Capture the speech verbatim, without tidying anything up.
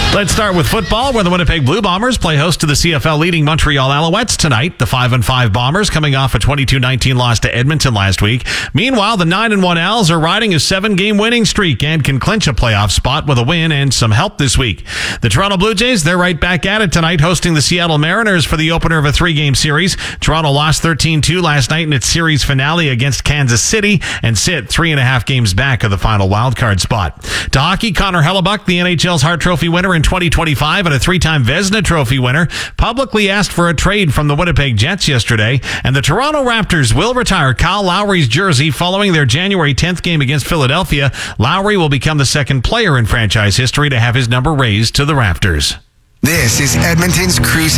Let's start with football, where the Winnipeg Blue Bombers play host to the C F L leading Montreal Alouettes tonight. The five and five Bombers coming off a twenty-two nineteen loss to Edmonton last week. Meanwhile, the nine and one Als are riding a seven-game winning streak and can clinch a playoff spot with a win and some help this week. The Toronto Blue Jays, they're right back at it tonight, hosting the Seattle Mariners for the opener of a three-game series. Toronto lost thirteen two last night in its series finale against Kansas City and sit three and a half games back of the final wildcard spot. To hockey, Connor Hellebuck, the N H L's Hart Trophy winner in twenty twenty-five and a three-time Vezina Trophy winner, publicly asked for a trade from the Winnipeg Jets yesterday, and the Toronto Raptors will retire Kyle Lowry's jersey following their January tenth game against Philadelphia. Lowry will become the second player in franchise history to have his number raised to the Raptors. This is Edmonton's Cruise